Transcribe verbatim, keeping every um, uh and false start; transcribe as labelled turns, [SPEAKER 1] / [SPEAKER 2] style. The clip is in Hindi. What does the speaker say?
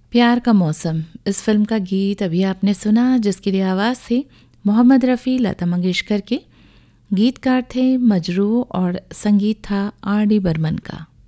[SPEAKER 1] प्यार का मौसम, इस फिल्म का गीत अभी आपने सुना, जिसकी लिए आवाज़ थी मोहम्मद रफ़ी, लता मंगेशकर के। गीतकार थे मजरू और संगीत था आर डी बर्मन का।